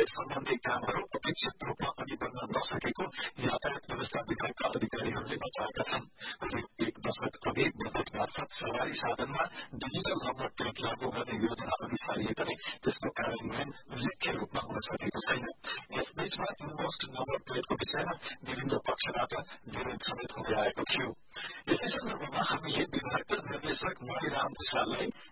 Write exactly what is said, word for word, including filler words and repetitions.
यातायात सम्बन्धी कामहरू अपेक्षित रूपमा अघि बढ्न नसकेको यातायात व्यवस्था विभागका अधिकारीहरूले बताएका छन्। करिब एक दशक अघि बजेट मार्फत सवारी साधनमा डिजिटल नम्बर प्लेट लागू गर्ने योजना अघि सारिए पनि त्यसको कार्यान्वयन उल्लेख्य रूपमा हुन सकेको छैन। यसबीचमा इन्भोस्ड नम्बर प्लेटको विषयमा विभिन्न पक्षबाट विरोध समेत हुँदै आएको थियो। यसै सन्दर्भमा हामीले विभागका निर्देशक मणिराम भूषाललाई